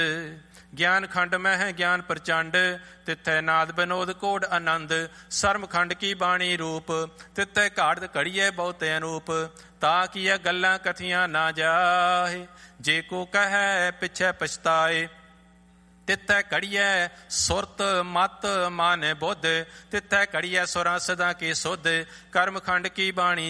ਗਿਆਨ ਖੰਡ ਮਹਿ ਗਿਆਨ ਪ੍ਰਚੰਡ, ਤਿੱਥੈ ਨਾਦ ਬਿਨੋਦ ਕੋਡ ਆਨੰਦ। ਸਰਮ ਖੰਡ ਕੀ ਬਾਣੀ ਰੂਪ, ਤਿੱਥੈ ਘਾੜਤ ਘੜੀਏ ਬਹੁਤੇ ਅਨੂਪ। ਤਾ ਕੀਆ ਗੱਲਾਂ ਕਥੀਆਂ ਨਾ ਜਾਹੇ, ਜੇ ਕੋ ਕਹੈ ਪਿਛੈ ਪਛਤਾਏ। ਤਿੱਥੈ ਘੜੀਐ ਸੁਰਤ ਮਤ ਮਨ ਬੁੱਧ, ਤਿੱਥੈ ਘੜੀਐ ਸੁਰਾਂ ਸਦਾ ਕੀ ਸੁਧ। ਕਰਮ ਖੰਡ ਕੀ ਬਾਣੀ